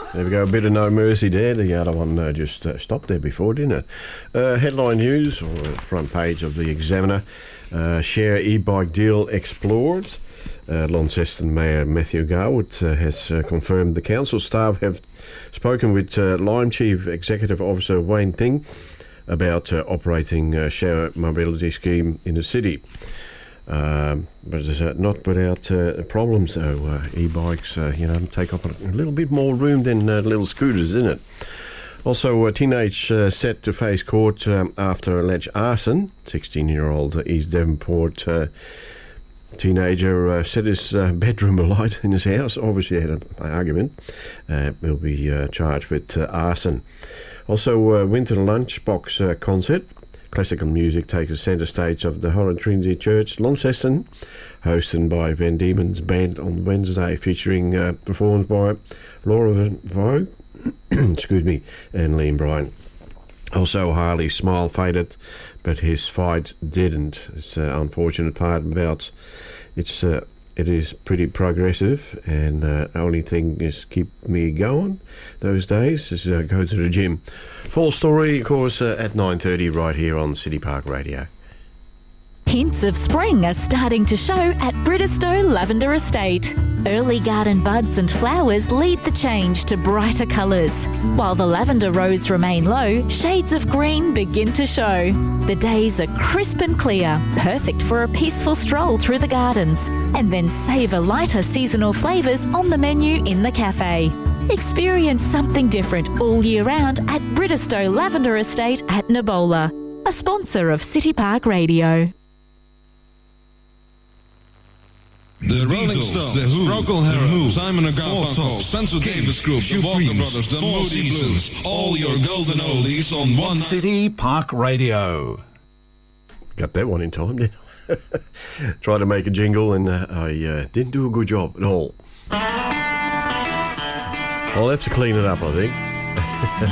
There we go, a bit of No Mercy there. The other one just stopped there before, didn't it? Headline news, or front page of the Examiner. Share e-bike deal explored. Launceston Mayor Matthew Garwood has confirmed the council staff have spoken with Lime Chief Executive Officer Wayne Ting about operating a share mobility scheme in the city. But it's not without problems, though. E-bikes, take up a little bit more room than little scooters, isn't it? Also, a teenage set to face court after alleged arson. 16-year-old East Devonport teenager set his bedroom alight in his house. Obviously had an argument. Will be charged with arson. Also, Winter Lunchbox concert. Classical music takes centre stage of the Holy Trinity Church, Launceston, hosted by Van Diemen's Band on Wednesday, featuring performance by Laura Vogue, excuse me, and Liam Bryan. Also, Harley's smile faded, but his fight didn't. It's an unfortunate part about it is pretty progressive, and the only thing is keep me going those days is go to the gym. Full story, of course, at 9:30 right here on City Park Radio. Hints of spring are starting to show at Bridestow Lavender Estate. Early garden buds and flowers lead the change to brighter colours. While the lavender rows remain low, shades of green begin to show. The days are crisp and clear, perfect for a peaceful stroll through the gardens. And then savour lighter seasonal flavours on the menu in the cafe. Experience something different all year round at Bridestow Lavender Estate at Nabola, a sponsor of City Park Radio. The Rolling Stones, The Who, Procol Harum, Simon & Garfunkel, Spencer Davis Group, The Walker Brothers, The Moody Blues, all your golden oldies on one City Park Radio. Got that one in time, didn't I? Tried to make a jingle and I didn't do a good job at all. I'll have to clean it up, I think.